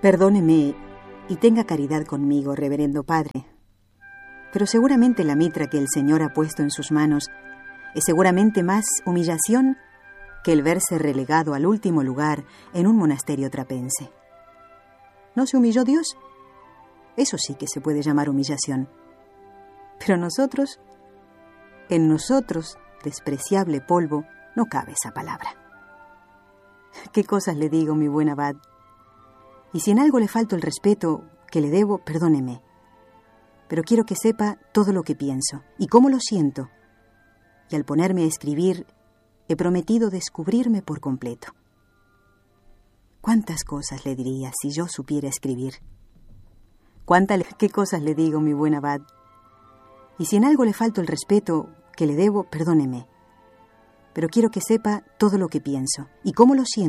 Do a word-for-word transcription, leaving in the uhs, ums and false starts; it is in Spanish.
Perdóneme y tenga caridad conmigo, reverendo padre. Pero seguramente la mitra que el Señor ha puesto en sus manos es seguramente más humillación que el verse relegado al último lugar en un monasterio trapense. ¿No se humilló Dios? Eso sí que se puede llamar humillación. Pero nosotros, en nosotros, despreciable polvo, no cabe esa palabra. ¿Qué cosas le digo, mi buen abad? Y si en algo le falto el respeto que le debo, perdóneme. Pero quiero que sepa todo lo que pienso y cómo lo siento. Y al ponerme a escribir, he prometido descubrirme por completo. ¿Cuántas cosas le diría si yo supiera escribir? ¿Cuántas, qué cosas le digo, mi buen abad? Y si en algo le falto el respeto que le debo, perdóneme. Pero quiero que sepa todo lo que pienso y cómo lo siento.